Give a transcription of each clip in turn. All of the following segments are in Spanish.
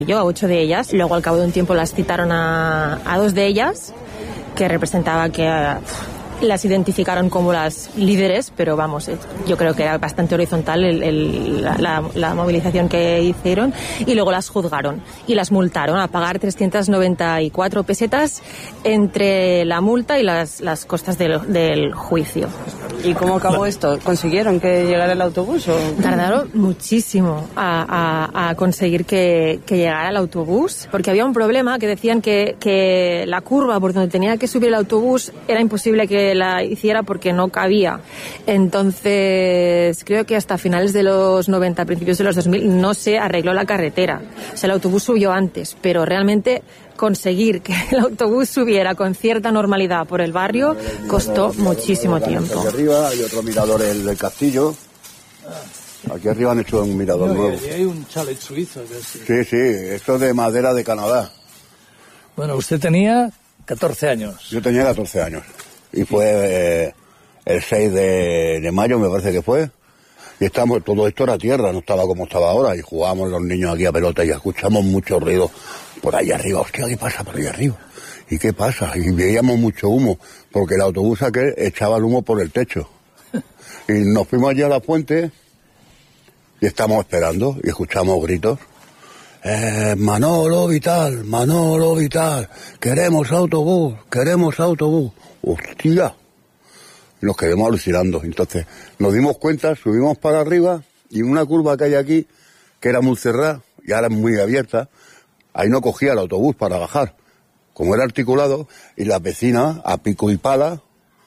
A 8 de ellas. Luego al cabo de un tiempo las citaron a 2 de ellas, que representaba que las identificaron como las líderes, pero vamos, yo creo que era bastante horizontal la movilización que hicieron, y luego las juzgaron y las multaron a pagar 394 pesetas entre la multa y las costas del juicio. ¿Y cómo acabó esto? ¿Consiguieron que llegara el autobús? ¿O? Tardaron muchísimo a conseguir que llegara el autobús, porque había un problema, que decían que la curva por donde tenía que subir el autobús era imposible que la hiciera porque no cabía. Entonces, creo que hasta finales de los 90, principios de los 2000, no se arregló la carretera. O sea, el autobús subió antes, pero realmente conseguir que el autobús subiera con cierta normalidad por el barrio costó muchísimo tiempo. Aquí arriba hay otro mirador, el del castillo. Aquí arriba han hecho un mirador nuevo. Y hay un chalet suizo. Sí, esto es de madera de Canadá. Bueno, usted tenía 14 años. Yo tenía 14 años. Y fue el 6 de mayo, me parece que fue. Y todo esto era tierra, no estaba como estaba ahora. Y jugábamos los niños aquí a pelota y escuchamos mucho ruido por ahí arriba. Hostia, ¿qué pasa por ahí arriba? ¿Y qué pasa? Y veíamos mucho humo, porque el autobús aquel echaba el humo por el techo. Y nos fuimos allí a la fuente y estamos esperando y escuchamos gritos. Manolo Vital, queremos autobús. Hostia. Y nos quedamos alucinando. Entonces nos dimos cuenta, subimos para arriba y en una curva que hay aquí, que era muy cerrada y ahora es muy abierta, ahí no cogía el autobús para bajar. Como era articulado, y las vecinas a pico y pala,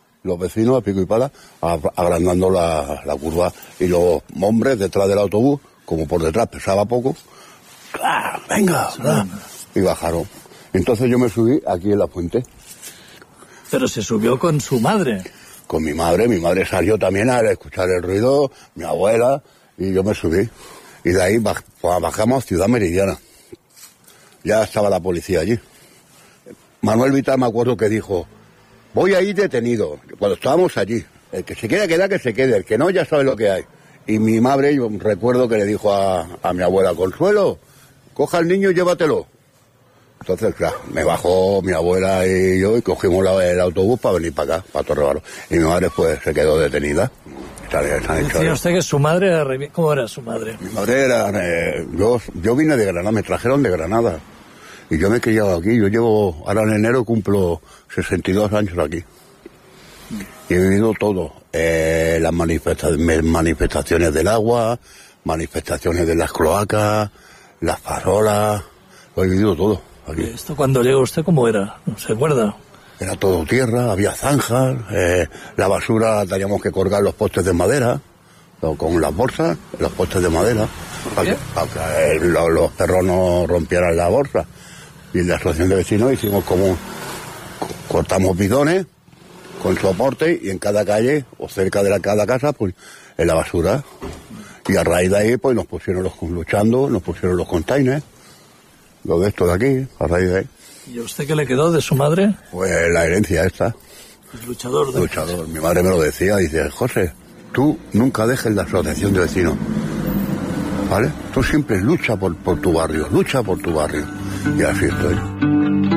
agrandando la curva, y los hombres detrás del autobús, como por detrás pesaba poco, ¡claro, venga! Y bajaron. Entonces yo me subí aquí en la fuente. Pero se subió con su madre. Con mi madre salió también a escuchar el ruido, mi abuela, y yo me subí. Y de ahí bajamos a Ciudad Meridiana. Ya estaba la policía allí. Manuel Vital me acuerdo que dijo, voy a ir detenido. Cuando estábamos allí, el que se quiera quedar, que se quede, el que no ya sabe lo que hay. Y mi madre, yo recuerdo que le dijo a mi abuela, Consuelo, coja al niño y llévatelo. Entonces, claro, me bajó mi abuela y yo y cogimos el autobús para venir para acá, para Torre Baró. Y mi madre pues se quedó detenida. Decía usted que su madre era... ¿Cómo era su madre? Mi madre era... yo vine de Granada, me trajeron de Granada. Y yo me he criado aquí. Yo llevo... Ahora en enero cumplo 62 años aquí. Y he vivido todo. Las manifestaciones del agua, manifestaciones de las cloacas, las farolas... Lo he vivido todo aquí. ¿Esto cuando llegó usted cómo era? ¿No se acuerda? Era todo tierra, había zanjas, la basura la teníamos que colgar en los postes de madera, con las bolsas, los postes de madera, para que los perros no rompieran la bolsa. Y en la asociación de vecinos hicimos cortamos bidones con soporte y en cada calle o cerca de cada casa, pues en la basura. Y a raíz de ahí, pues nos pusieron los containers, lo de esto de aquí, a raíz de ahí. ¿Y a usted qué le quedó de su madre? Pues la herencia esta. El luchador. Luchador. Mi madre me lo decía, dice, José, tú nunca dejes la asociación de vecinos, ¿vale? Tú siempre lucha por tu barrio, Y así estoy.